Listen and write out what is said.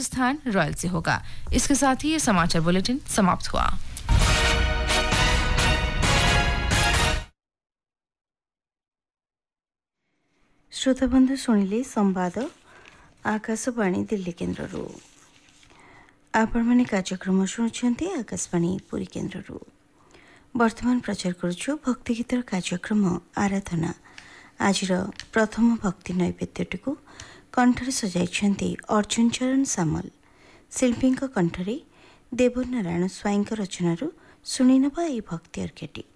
Rajasthan royal से होगा। इसके साथ ही ये समाचार बुलेटिन समाप्त हुआ। श्रोता बंधु शुणिले संवाद आकाशवाणी दिल्ली केन्द्ररू। आपण कार्यक्रम शुणुछंती आकाशवाणी पुरी केन्द्ररू। वर्तमान प्रचार करुछु भक्ति गीतर कार्यक्रम आराधना। आजिर प्रथम भक्ति नैवेद्यटिकु कंठरे सजाइछंती अर्जुन चरण सामल। शिल्पीଙ୍କ कंठरे देवनारायण स्वाईଙ୍କ रचनारू शुणिनबा एई भक्ति अर्घ्यटी।